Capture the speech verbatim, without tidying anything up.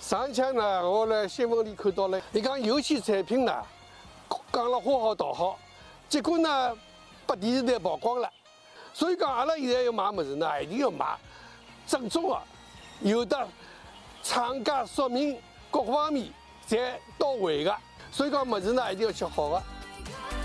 上抢呢，我在新闻里看到了，你讲有些产品呢，讲了花好道好，结果呢，被电视台曝光了。所以讲，阿拉现在要买物事呢，一定要买正宗的，有的厂家说明各方面侪到位的。所以讲物事呢，一定要吃好的。